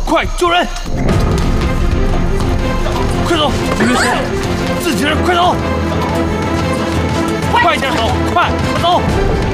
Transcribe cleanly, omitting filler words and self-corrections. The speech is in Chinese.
快救人！快走！你是谁？自己人，快走！快点走，快走！